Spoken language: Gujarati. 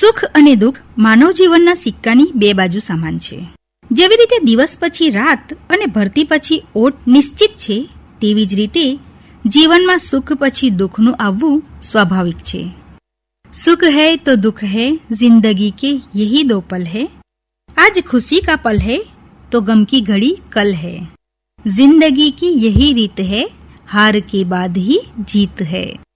સુખ અને દુઃખ માનવ જીવનના સિક્કાની બે બાજુ સમાન છે. જેવી રીતે દિવસ પછી રાત અને ભરતી પછી ઓટ નિશ્ચિત છે, તેવી જ રીતે જીવનમાં સુખ પછી દુઃખનું આવવું સ્વાભાવિક છે. સુખ है तो दुख है, जिंदगी के यही दो पल है. आज खुशी का पल है तो गम की घड़ी कल है. जिंदगी की यही रीत है, हार के बाद ही जीत है.